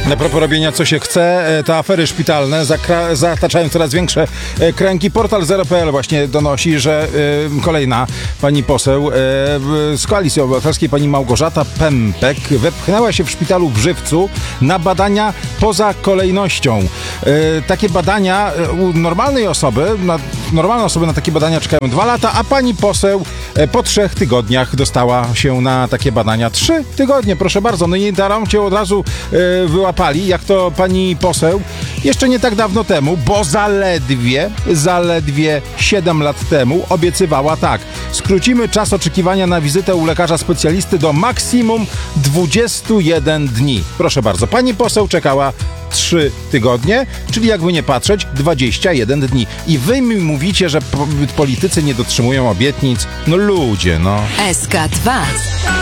Na propos robienia co się chce, te afery szpitalne zataczają coraz większe kręgi. Portal Zero.pl właśnie donosi, że kolejna pani poseł z Koalicji Obywatelskiej, pani Małgorzata Pępek, wepchnęła się w szpitalu w Żywcu na badania poza kolejnością. Takie badania normalne osoby na takie badania czekają 2 lata, a pani poseł po 3 tygodniach dostała się na takie badania. 3 tygodnie, proszę bardzo. No i na cię od razu wyłapali, jak to pani poseł jeszcze nie tak dawno temu, bo zaledwie 7 lat temu obiecywała tak: skrócimy czas oczekiwania na wizytę u lekarza specjalisty do maksimum 21 dni. Proszę bardzo, pani poseł czekała 3 tygodnie, czyli jakby nie patrzeć, 21 dni. I wy mi mówicie, że politycy nie dotrzymują obietnic? No ludzie, no. SK2